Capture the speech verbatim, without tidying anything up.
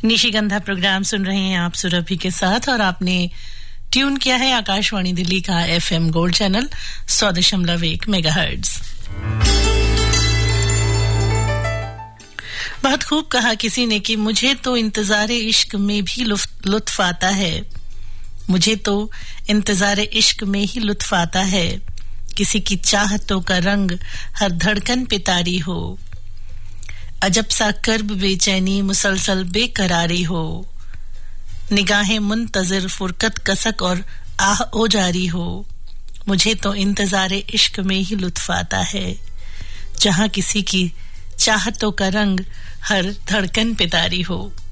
निशिगंधा programme सुन रहे हैं आप सुरभि के साथ और आपने ट्यून किया है आकाशवाणी दिल्ली का एफएम गोल्ड चैनल सौ दशमलव एक मेगाहर्ट्ज। बहुत खूब कहा किसी ने कि मुझे तो इंतजारे इश्क में भी लुत्फ आता है, मुझे तो इंतजारे इश्क में ही लुत्फ आता है, किसी की चाहतों का रंग हर धड़कन पे तारी हो, अजब सा कर्ब बेचैनी मुसलसल बेकरारी हो, निगाहें मुंतज़िर फुरकत कसक और आह ओ जारी हो, मुझे तो इंतजारे इश्क में ही लुत्फ आता है, जहां किसी की चाहतों का रंग हर धड़कन पे तारी हो।